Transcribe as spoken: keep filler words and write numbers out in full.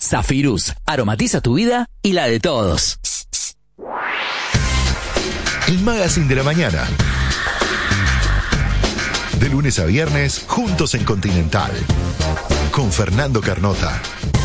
Zafirus, aromatiza tu vida y la de todos. El Magazine de la Mañana. De lunes a viernes, juntos en Continental. Con Fernando Carnota.